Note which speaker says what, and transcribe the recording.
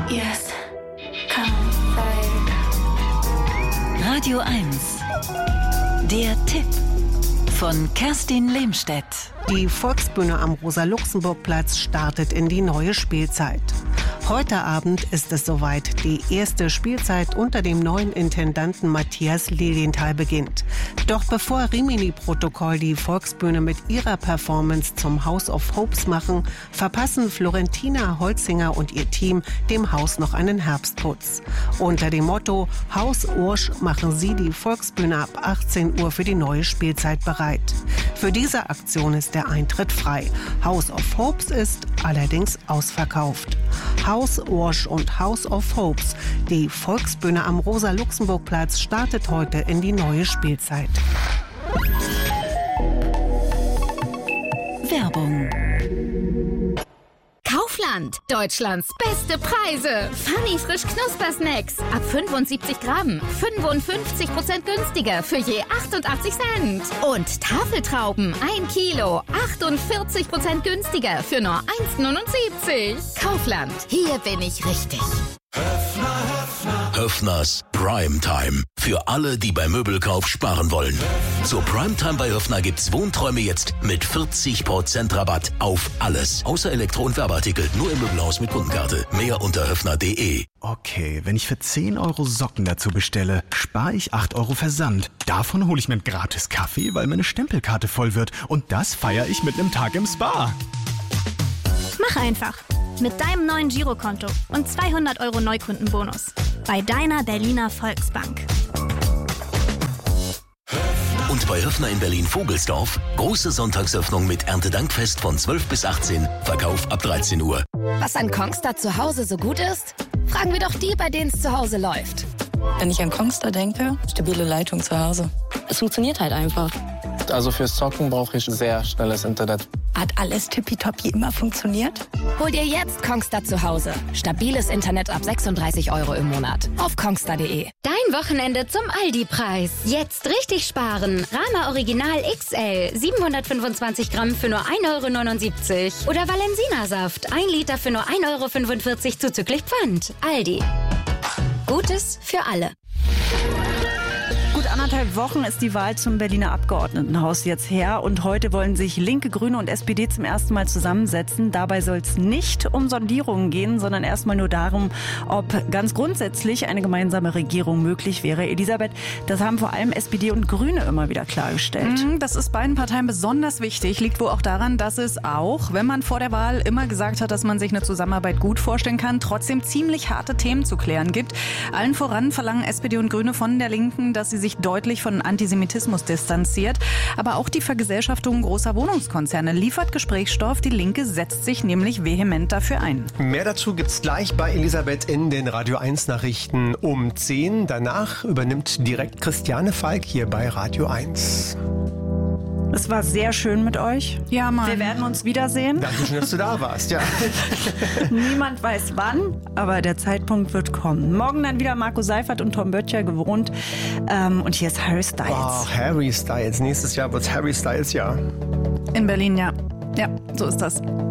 Speaker 1: Yes, come fire.
Speaker 2: Radio 1. Der Tipp von Kerstin Lehmstedt.
Speaker 3: Die Volksbühne am Rosa-Luxemburg-Platz startet in die neue Spielzeit. Heute Abend ist es soweit. Die erste Spielzeit unter dem neuen Intendanten Matthias Lilienthal beginnt. Doch bevor Rimini-Protokoll die Volksbühne mit ihrer Performance zum House of Hopes machen, verpassen Florentina Holzinger und ihr Team dem Haus noch einen Herbstputz. Unter dem Motto Haus Ursch machen sie die Volksbühne ab 18 Uhr für die neue Spielzeit bereit. Für diese Aktion ist der Eintritt frei. House of Hopes ist allerdings ausverkauft. Haus Ursch und House of Hopes. Die Volksbühne am Rosa-Luxemburg-Platz startet heute in die neue Spielzeit.
Speaker 2: Werbung.
Speaker 4: Kaufland, Deutschlands beste Preise. Funny frisch Knuspersnacks ab 75 Gramm, 55% günstiger für je 88 Cent. Und Tafeltrauben 1 Kilo, 48% günstiger für nur 1,79. Kaufland, hier bin ich richtig.
Speaker 5: Höffners Primetime. Für alle, die beim Möbelkauf sparen wollen. Zur Primetime bei Höffner gibt's Wohnträume jetzt mit 40% Rabatt auf alles. Außer Elektro- und Werbeartikel. Nur im Möbelhaus mit Kundenkarte. Mehr unter höffner.de.
Speaker 6: Okay, wenn ich für 10 Euro Socken dazu bestelle, spare ich 8 Euro Versand. Davon hole ich mir einen gratis Kaffee, weil meine Stempelkarte voll wird. Und das feiere ich mit einem Tag im Spa.
Speaker 7: Mach einfach. Mit deinem neuen Girokonto und 200 Euro Neukundenbonus. Bei deiner Berliner Volksbank.
Speaker 5: Und bei Höffner in Berlin-Vogelsdorf große Sonntagsöffnung mit Erntedankfest von 12 bis 18. Verkauf ab 13 Uhr.
Speaker 4: Was an Kongstar zu Hause so gut ist? Fragen wir doch die, bei denen es zu Hause läuft.
Speaker 8: Wenn ich an Kongstar denke, stabile Leitung zu Hause. Es funktioniert halt einfach.
Speaker 9: Also fürs Zocken brauche ich sehr schnelles Internet.
Speaker 8: Hat alles tippitoppi immer funktioniert?
Speaker 4: Hol dir jetzt Kongstar zu Hause. Stabiles Internet ab 36 Euro im Monat. Auf kongstar.de.
Speaker 10: Dein Wochenende zum Aldi-Preis. Jetzt richtig sparen. Rama Original XL 725 Gramm für nur 1,79 Euro. Oder Valensina-Saft 1 Liter für nur 1,45 Euro zuzüglich Pfand. Aldi. Gutes für alle.
Speaker 11: Gut 1,5 Wochen ist die Wahl zum Berliner Abgeordnetenhaus jetzt her und heute wollen sich Linke, Grüne und SPD zum ersten Mal zusammensetzen. Dabei soll es nicht um Sondierungen gehen, sondern erstmal nur darum, ob ganz grundsätzlich eine gemeinsame Regierung möglich wäre. Elisabeth, das haben vor allem SPD und Grüne immer wieder klargestellt.
Speaker 12: Das ist beiden Parteien besonders wichtig. Liegt wohl auch daran, dass es auch, wenn man vor der Wahl immer gesagt hat, dass man sich eine Zusammenarbeit gut vorstellen kann, trotzdem ziemlich harte Themen zu klären gibt. Allen voran verlangen SPD und Grüne von der Linken, dass sie sich deutlich von Antisemitismus distanziert. Aber auch die Vergesellschaftung großer Wohnungskonzerne liefert Gesprächsstoff. Die Linke setzt sich nämlich vehement dafür ein.
Speaker 13: Mehr dazu gibt's gleich bei Elisabeth in den Radio 1 Nachrichten um 10. Danach übernimmt direkt Christiane Falk hier bei Radio 1.
Speaker 11: Es war sehr schön mit euch.
Speaker 12: Ja, Mann.
Speaker 11: Wir werden uns wiedersehen.
Speaker 13: Dankeschön, dass du da warst. Ja.
Speaker 11: Niemand weiß wann, aber der Zeitpunkt wird kommen. Morgen dann wieder Marco Seifert und Tom Böttcher gewohnt. Und hier ist Harry Styles.
Speaker 13: Oh, Harry Styles. Nächstes Jahr wird's Harry Styles Jahr.
Speaker 12: In Berlin, ja. Ja, so ist das.